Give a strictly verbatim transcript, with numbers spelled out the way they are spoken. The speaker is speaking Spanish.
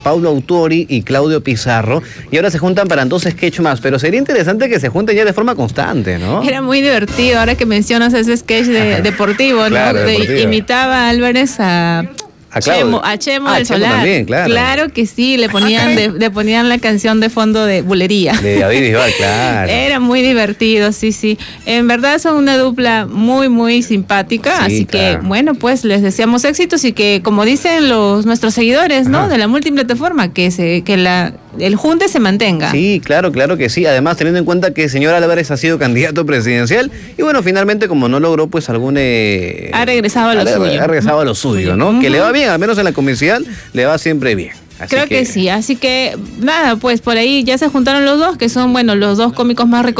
Paulo Autori y Claudio Pizarro, y ahora se juntan para dos sketch más, pero sería interesante que se junten ya de forma constante, ¿no? Era muy divertido, ahora que mencionas ese sketch de, deportivo, ¿no? Claro, de, deportivo. Imitaba a Álvarez a... A Chemo, a Chemo ah, del Chemo Solar. También, claro. Claro que sí, le ponían, de, le ponían la canción de fondo de Bulería. De David Bisbal, claro. Era muy divertido, sí, sí. En verdad son una dupla muy, muy simpática, Sí, así claro. que, bueno, pues les deseamos éxitos y que, como dicen los nuestros seguidores, ¿no? Ajá. De la multiplataforma, que se, que la el junte se mantenga. Sí, claro, claro que sí. Además, teniendo en cuenta que el señor Álvarez ha sido candidato presidencial y bueno, finalmente como no logró pues algún... Eh, ha regresado a lo ha, suyo. Ha regresado a lo suyo, ¿no? Uh-huh. Que le va bien, al menos en la comercial, le va siempre bien. Así Creo que... que sí, así que nada, pues por ahí ya se juntaron los dos, que son, bueno, los dos cómicos más reconocidos